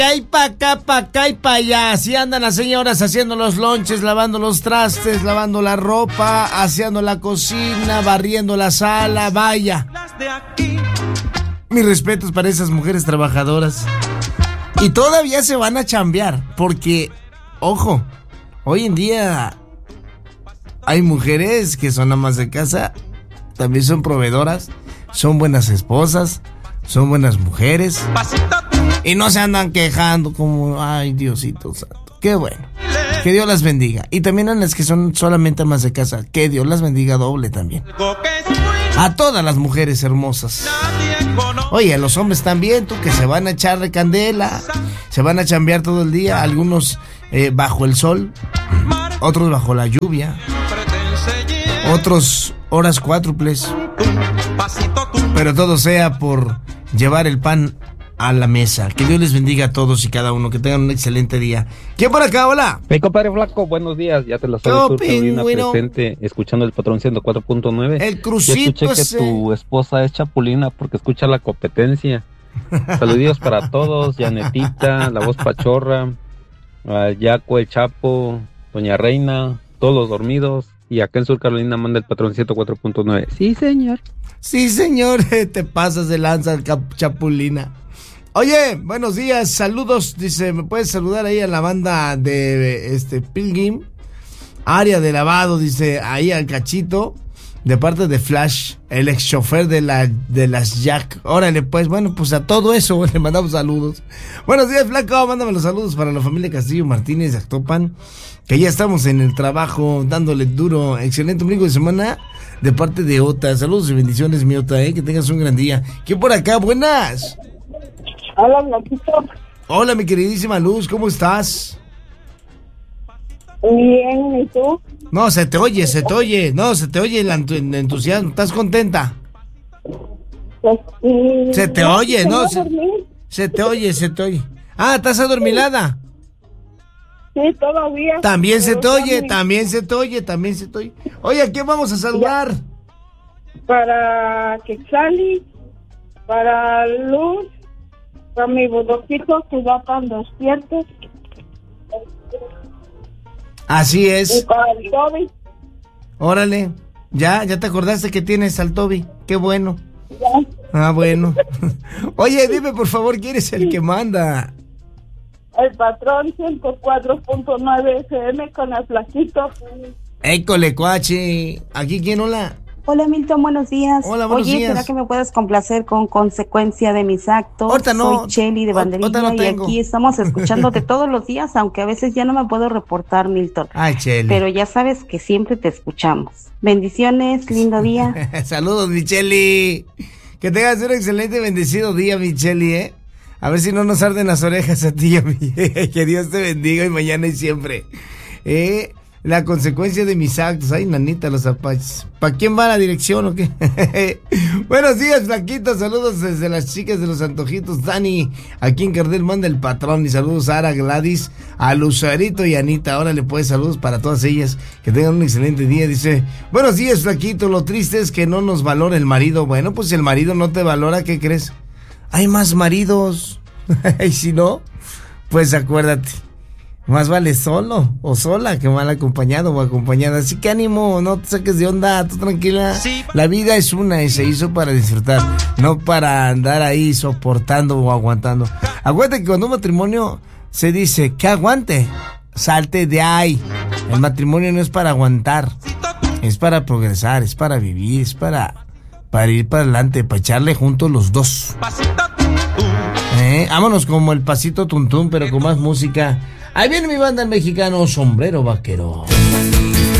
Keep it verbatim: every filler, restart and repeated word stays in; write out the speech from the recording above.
Y pa' acá, pa' acá y pa' allá. Así andan las señoras haciendo los lonches, lavando los trastes, lavando la ropa, haciendo la cocina, barriendo la sala, vaya. Mis respetos para esas mujeres trabajadoras. Y todavía se van a chambear, porque, ojo, hoy en día hay mujeres que son amas de casa, también son proveedoras, son buenas esposas, son buenas mujeres. Y no se andan quejando como, ay, Diosito santo. Qué bueno. Que Dios las bendiga. Y también a las que son solamente amas de casa, que Dios las bendiga doble también. A todas las mujeres hermosas. Oye, a los hombres también, tú, que se van a echar de candela, se van a chambear todo el día, algunos eh, bajo el sol, otros bajo la lluvia, otros horas cuádruples, pero todo sea por llevar el pan a la mesa. Que Dios les bendiga a todos y cada uno, que tengan un excelente día. ¿Quién por acá? Hola. Mi compadre Flaco, buenos días. Ya te la soy Sur Carolina presente, escuchando el Patrón ciento cuatro punto nueve. El crucito. Ya escuché que ese... tu esposa es chapulina porque escucha la competencia. Saludos para todos, Janetita, la voz pachorra, al Yaco, el Chapo, Doña Reina, todos los dormidos. Y acá en Sur Carolina manda el Patrón ciento cuatro punto nueve. Sí, señor. Sí, señor. Te pasas de lanza, chapulina. Oye, buenos días, saludos, dice, ¿me puedes saludar ahí a la banda de este Pilgrim? Área de lavado, dice, ahí al Cachito, de parte de Flash, el ex chofer de la de las Jack. Órale, pues, bueno, pues a todo eso le mandamos saludos. Buenos días, Flaco, mándame los saludos para la familia Castillo Martínez de Actopan, que ya estamos en el trabajo, dándole duro. Excelente ombligo de semana, de parte de Ota. Saludos y bendiciones, mi Ota, eh, que tengas un gran día. ¿Quién por acá? Buenas. Hola, Blanquito. Hola, mi queridísima Luz, ¿cómo estás? Bien, ¿y tú? No, se te oye, se te oye, no, se te oye el entusiasmo, ¿estás contenta? Pues, y... Se te oye, ¿no? Se, se te oye, se te oye. Ah, ¿estás adormilada? Sí, todavía. También se te oye, también se te oye, también se te oye. Oye, ¿a quién vamos a saludar? Para Quetzali, para Luz, para mi bodoquito que ya están despiertos. Así es. Y para el Toby. Órale, ya, ya te acordaste que tienes al Toby, qué bueno. Ya. Ah, bueno. Oye, dime por favor, ¿quién es el que manda? El Patrón ciento cuatro punto nueve F M con el Flaquito. École, cuache. ¿Aquí quién, hola? Hola, Milton, buenos días. Hola, buenos Oye, días. ¿será que me puedes complacer con Consecuencia de mis actos? Ahorita no. Soy Cheli de Banderilla no y aquí estamos escuchándote todos los días, aunque a veces ya no me puedo reportar, Milton. Ay, Cheli. Pero ya sabes que siempre te escuchamos. Bendiciones, lindo día. Saludos, Micheli. Que tengas un excelente y bendecido día, Micheli, ¿eh? A ver si no nos arden las orejas a ti y a mí. Que Dios te bendiga y mañana y siempre. Eh... La consecuencia de mis actos. Ay, nanita, los apaches. ¿Para quién va la dirección o qué? Buenos días, Flaquito. Saludos desde las chicas de los antojitos. Dani, aquí en Cardel manda el patrón. Y saludos a Ara, Gladys, a Lucerito y Anita. Ahora le puedes saludos para todas ellas. Que tengan un excelente día. Dice, buenos días, Flaquito. Lo triste es que no nos valora el marido. Bueno, pues si el marido no te valora, ¿qué crees? Hay más maridos. Y si no, pues acuérdate. Más vale solo o sola que mal acompañado o acompañada. Así que ánimo, no te saques de onda, tú tranquila. La vida es una y se hizo para disfrutar, no para andar ahí soportando o aguantando. Acuérdate que cuando un matrimonio se dice que aguante, salte de ahí. El matrimonio no es para aguantar, es para progresar, es para vivir, es para, para ir para adelante, para echarle juntos los dos. Eh, vámonos como el pasito tuntún, pero con más música. Ahí viene mi banda el mexicano Sombrero Vaquero.